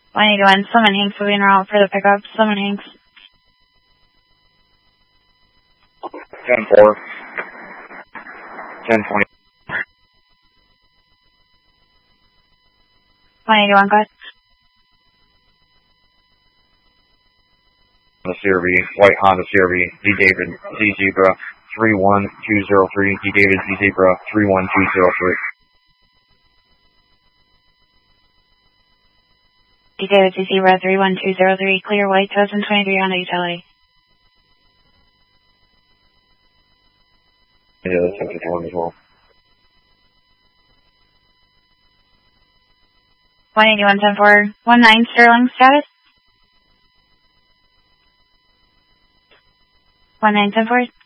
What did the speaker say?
181, Summon Hanks will be en route for the pickup. Summon Hanks. 10-4. 10-20. 181, cut. The CRV, white Honda CRV, D. David, D. Zebra, 31203, D. David, D. Zebra, 31203. D. David, D. Zebra, 31203, clear white 2023 Honda utility. Yeah, that's 51 as well. 181, 10-4, 19 Sterling status. 19, 10-4.